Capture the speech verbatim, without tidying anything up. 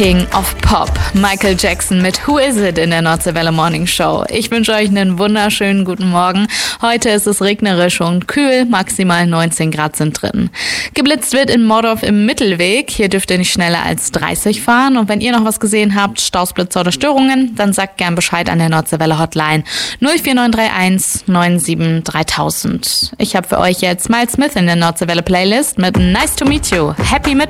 King of Pop, Michael Jackson mit Who Is It in der Nordseewelle Morning Show. Ich wünsche euch einen wunderschönen guten Morgen. Heute ist es regnerisch und kühl, maximal neunzehn Grad sind drin. Geblitzt wird in Mordorf im Mittelweg. Hier dürft ihr nicht schneller als dreißig fahren. Und wenn ihr noch was gesehen habt, Stausblitzer oder Störungen, dann sagt gern Bescheid an der Nordseewelle Hotline null vier neun drei eins neun sieben dreitausend. Ich habe für euch jetzt Miles Smith in der Nordseewelle Playlist mit Nice to Meet You. Happy mit